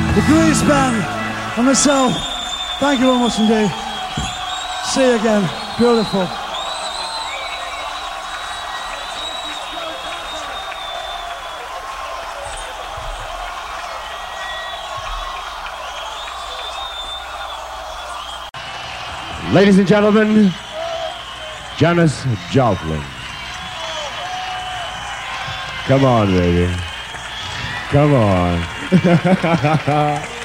the Grease Band, and myself. Thank you very much indeed. See you again. Beautiful. Ladies and gentlemen, Janis Joplin. Come on, baby. Come on.